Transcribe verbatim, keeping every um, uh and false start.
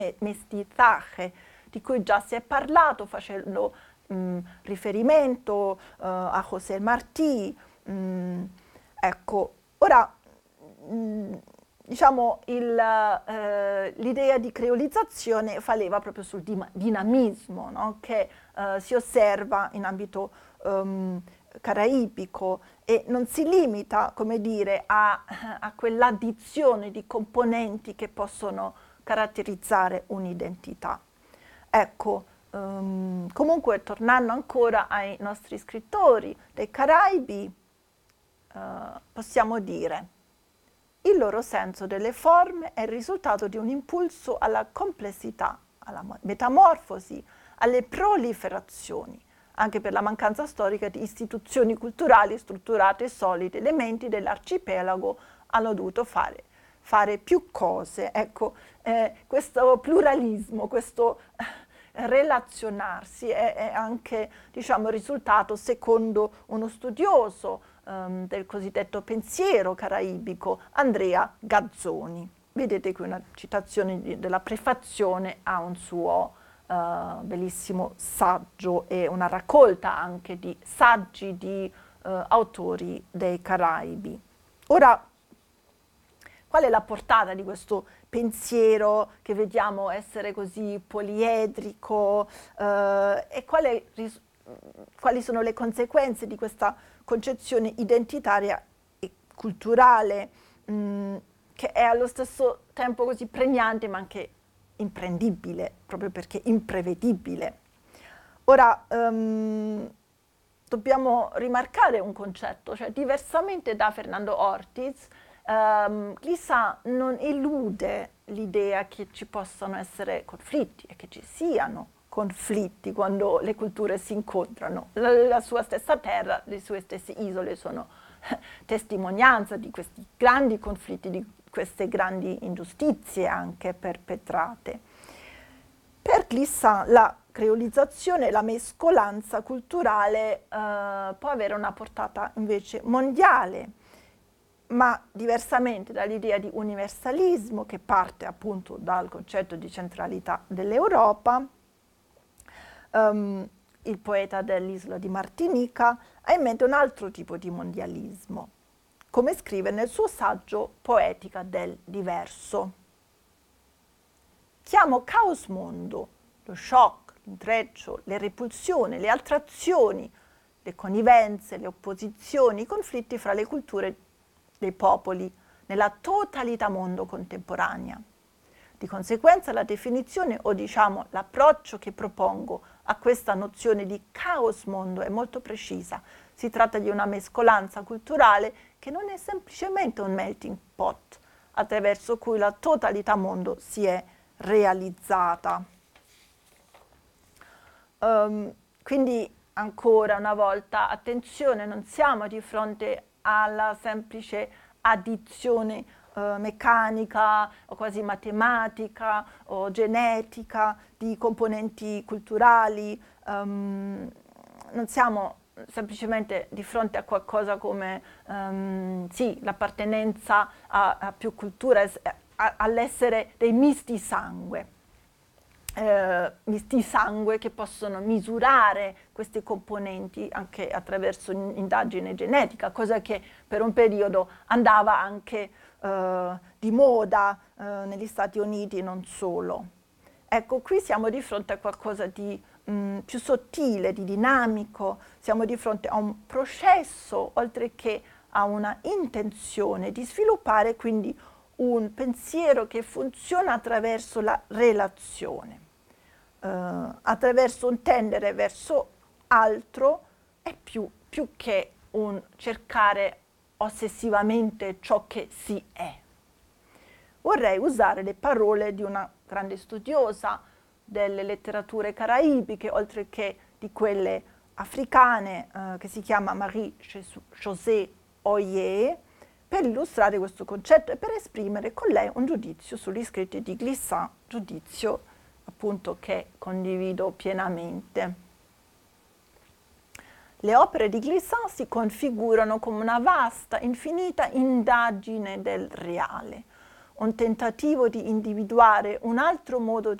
mestizaje, di cui già si è parlato facendo mh, riferimento uh, a José Martí. Mh, ecco, ora mh, diciamo eh, l'idea di creolizzazione fa leva proprio sul dinamismo, no? Che eh, si osserva in ambito um, caraibico e non si limita, come dire, a, a quell'addizione di componenti che possono caratterizzare un'identità. Ecco, um, comunque tornando ancora ai nostri scrittori dei Caraibi, uh, possiamo dire: il loro senso delle forme è il risultato di un impulso alla complessità, alla metamorfosi, alle proliferazioni, anche per la mancanza storica di istituzioni culturali strutturate e solide. Elementi dell'arcipelago hanno dovuto fare, fare più cose. Ecco, eh, questo pluralismo, questo relazionarsi è, è anche, diciamo, risultato, secondo uno studioso um, del cosiddetto pensiero caraibico, Andrea Gazzoni. Vedete qui una citazione di, della prefazione a un suo uh, bellissimo saggio e una raccolta anche di saggi di uh, autori dei Caraibi. Ora, qual è la portata di questo pensiero che vediamo essere così poliedrico eh, e qual è, quali sono le conseguenze di questa concezione identitaria e culturale mh, che è allo stesso tempo così pregnante ma anche imprendibile, proprio perché imprevedibile. Ora, um, dobbiamo rimarcare un concetto, cioè diversamente da Fernando Ortiz, Um, Glissant non elude l'idea che ci possano essere conflitti e che ci siano conflitti quando le culture si incontrano. La, la sua stessa terra, le sue stesse isole sono testimonianza di questi grandi conflitti, di queste grandi ingiustizie anche perpetrate. Per Glissant la creolizzazione, la mescolanza culturale uh, può avere una portata invece mondiale, ma diversamente dall'idea di universalismo che parte appunto dal concetto di centralità dell'Europa, um, il poeta dell'isola di Martinica ha in mente un altro tipo di mondialismo, come scrive nel suo saggio Poetica del diverso. Chiamo caos mondo lo shock, l'intreccio, le repulsioni, le attrazioni, le connivenze, le opposizioni, i conflitti fra le culture dei popoli nella totalità mondo contemporanea. Di conseguenza la definizione o diciamo l'approccio che propongo a questa nozione di caos mondo è molto precisa. Si tratta di una mescolanza culturale che non è semplicemente un melting pot attraverso cui la totalità mondo si è realizzata. Um, quindi ancora una volta attenzione, non siamo di fronte alla semplice addizione eh, meccanica o quasi matematica o genetica di componenti culturali, um, non siamo semplicemente di fronte a qualcosa come um, sì, l'appartenenza a, a più culture, all'essere dei misti sangue. Eh, misti sangue che possono misurare questi componenti anche attraverso indagine genetica, cosa che per un periodo andava anche eh, di moda eh, negli Stati Uniti e non solo. Ecco, qui siamo di fronte a qualcosa di mh, più sottile, di dinamico, siamo di fronte a un processo, oltre che a una intenzione di sviluppare quindi un pensiero che funziona attraverso la relazione, eh, attraverso un tendere verso altro è più, più che un cercare ossessivamente ciò che si è. Vorrei usare le parole di una grande studiosa delle letterature caraibiche, oltre che di quelle africane, eh, che si chiama Marie-Josée Oyer, per illustrare questo concetto e per esprimere con lei un giudizio sugli scritti di Glissant, giudizio appunto che condivido pienamente. Le opere di Glissant si configurano come una vasta, infinita indagine del reale, un tentativo di individuare un altro modo